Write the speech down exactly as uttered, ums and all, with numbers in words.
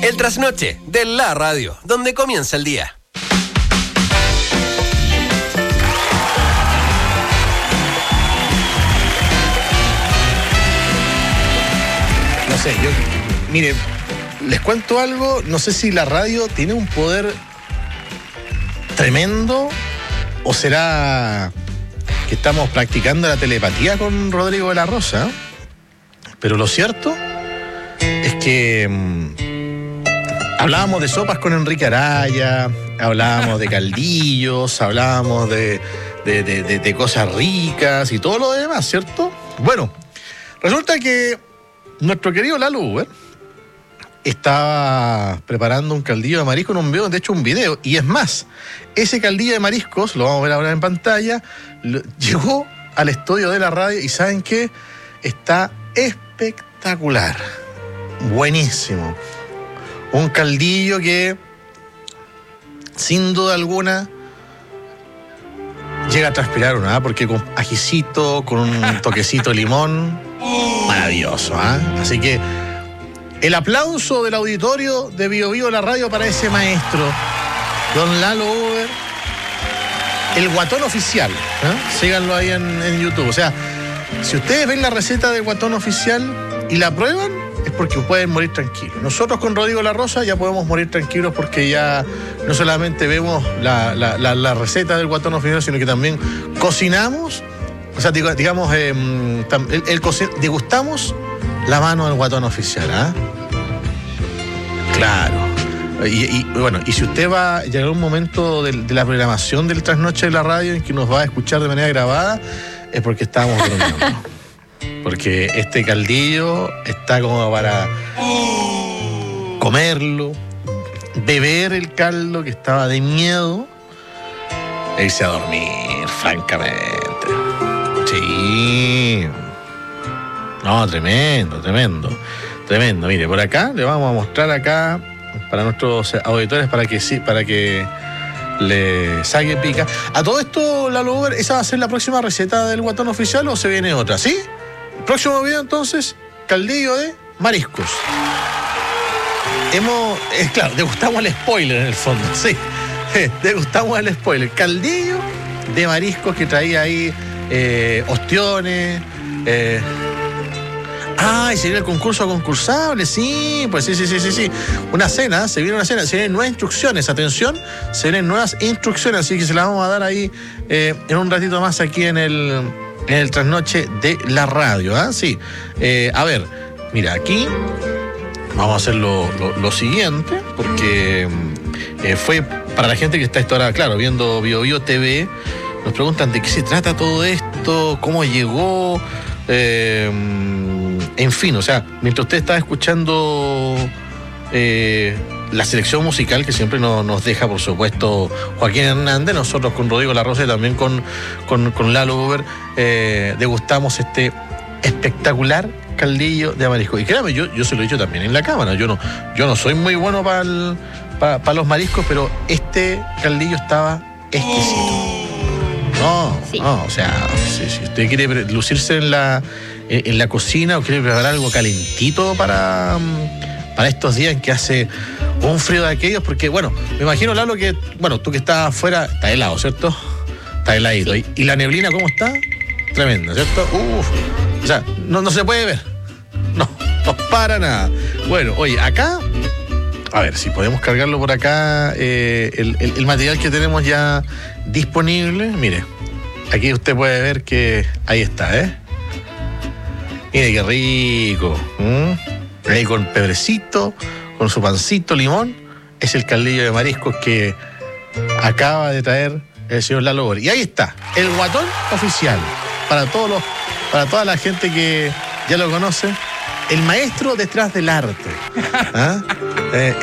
El trasnoche de la radio, donde comienza el día. No sé, yo, mire, les cuento algo, no sé si la radio tiene un poder tremendo o será que estamos practicando la telepatía con Rodrigo de la Rosa, pero lo cierto es que mmm, hablábamos de sopas con Enrique Araya, hablábamos de caldillos, hablábamos de, de, de, de, de cosas ricas y todo lo demás, ¿cierto? Bueno, resulta que nuestro querido Lalo Uber estaba preparando un caldillo de marisco en un video, de hecho un video, y es más, ese caldillo de mariscos, lo vamos a ver ahora en pantalla, lo, llegó al estudio de la radio y ¿saben qué? Está espectacular, buenísimo, un caldillo que sin duda alguna llega a transpirar una, ¿eh? Porque con ajicito, con un toquecito de limón, maravilloso, ¿eh? Así que el aplauso del auditorio de Bio Bio la radio para ese maestro, don Lalo Uber, el guatón oficial, ¿eh? Síganlo ahí en, en YouTube. O sea, si ustedes ven la receta del guatón oficial y la prueban, es porque pueden morir tranquilos. Nosotros con Rodrigo La Rosa ya podemos morir tranquilos porque ya no solamente vemos la, la, la, la receta del guatón oficial, sino que también cocinamos, o sea, digamos, eh, el, el cocin- degustamos la mano del guatón oficial, ¿ah? ¿eh? Claro. Y, y bueno, y si usted va a llegar a un momento de, de la programación del Trasnoche de la radio en que nos va a escuchar de manera grabada, es porque estábamos bromeando. Porque este caldillo está como para comerlo, beber el caldo que estaba de miedo e irse a dormir, francamente. Sí. No, tremendo, tremendo, tremendo. Mire, por acá le vamos a mostrar acá para nuestros auditores para que sí, para que le saque pica. A todo esto, Lalo Uber, ¿esa va a ser la próxima receta del guatón oficial o se viene otra? ¿Sí? El próximo video entonces, caldillo de mariscos. Hemos, es claro, degustamos el spoiler en el fondo, sí. Degustamos el spoiler. Caldillo de mariscos que traía ahí eh, ostiones, eh, Ah, y se viene el concurso concursable, sí, pues sí, sí, sí, sí, sí. Una cena, se viene una cena, se vienen nuevas instrucciones, atención, se vienen nuevas instrucciones, así que se las vamos a dar ahí eh, en un ratito más aquí en el, en el trasnoche de la radio, ¿ah? ¿eh? Sí. Eh, a ver, mira, aquí vamos a hacer lo, lo, lo siguiente, porque eh, fue para la gente que está a esta hora, claro, viendo Bio Bio T V, nos preguntan de qué se trata todo esto, cómo llegó, eh, en fin, o sea, mientras usted está escuchando eh, la selección musical que siempre nos, nos deja, por supuesto, Joaquín Hernández, nosotros con Rodrigo La Rosa y también con, con, con Lalo Uber, eh, degustamos este espectacular caldillo de marisco. Y créame, yo, yo se lo he dicho también en la cámara, yo no, yo no soy muy bueno para pa, pa los mariscos, pero este caldillo estaba exquisito. No, sí. no, o sea, si, si usted quiere lucirse en la en la cocina o quiere preparar algo calentito para, para estos días en que hace un frío de aquellos, porque bueno, me imagino, Lalo, que bueno, tú que estás afuera, está helado, ¿cierto? Está heladito. Sí. ¿Y, y la neblina cómo está? Tremenda, ¿cierto? Uf, o sea, no, no se puede ver. No, no para nada. Bueno, oye, acá, a ver, si podemos cargarlo por acá, eh, el, el, el material que tenemos ya disponible, mire, aquí usted puede ver que ahí está, ¿eh? Mire qué rico. ¿Mm? Ahí con pebrecito, con su pancito, limón. Es el caldillo de mariscos que acaba de traer el señor Lalo Uber. Y ahí está, el guatón oficial. Para todos los, para toda la gente que ya lo conoce, el maestro detrás del arte. ¿Ah? Eh,